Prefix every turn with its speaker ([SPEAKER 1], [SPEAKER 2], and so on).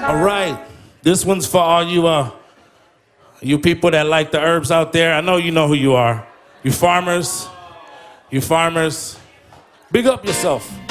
[SPEAKER 1] All right, this one's for all you people that like the herbs out there. I know you know who you are. You farmers, big up yourself.